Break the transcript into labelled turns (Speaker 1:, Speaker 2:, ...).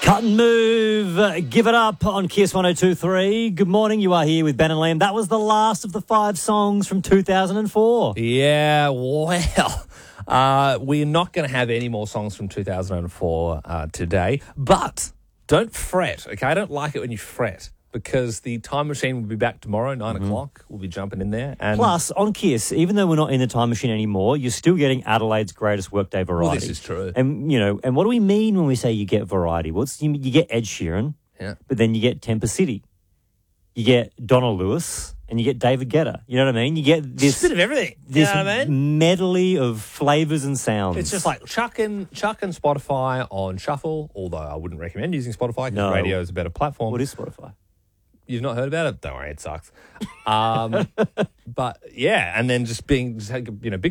Speaker 1: Cut and move. Give it up on Kiss 102.3. Good morning. You are here with Ben and Liam. That was the last of the 5 songs from 2004.
Speaker 2: Yeah, well, we're not going to have any more songs from 2004 today, but don't fret, okay? I don't like it when you fret because the Time Machine will be back tomorrow, 9 o'clock. We'll be jumping in there. And
Speaker 1: Plus, on Kiss, even though we're not in the Time Machine anymore, you're still getting Adelaide's greatest workday variety.
Speaker 2: well, this is true.
Speaker 1: And, and what do we mean when we say you get variety? Well, you get Ed Sheeran,
Speaker 2: Yeah.
Speaker 1: but then you get Temper City. You get Donald Lewis, and you get David Guetta. You know what I mean? You get this
Speaker 2: Just a bit of everything.
Speaker 1: this
Speaker 2: you know what I mean?
Speaker 1: medley of flavours and sounds.
Speaker 2: It's just like chucking Spotify on shuffle, although I wouldn't recommend using Spotify because
Speaker 1: No.
Speaker 2: radio is a better platform.
Speaker 1: What is Spotify?
Speaker 2: You've not heard about it? Don't worry, it sucks. But yeah, and then just big